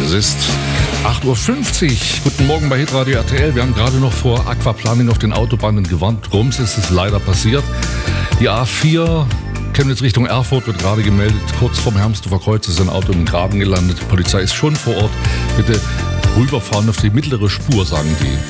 Es ist 8.50 Uhr. Guten Morgen bei Hitradio RTL. Wir haben gerade noch vor Aquaplaning auf den Autobahnen gewarnt. Rums ist es leider passiert. Die A4 Chemnitz Richtung Erfurt wird gerade gemeldet. Kurz vorm Hermsdorfer Kreuz ist ein Auto im Graben gelandet. Die Polizei ist schon vor Ort. Bitte rüberfahren auf die mittlere Spur, sagen die.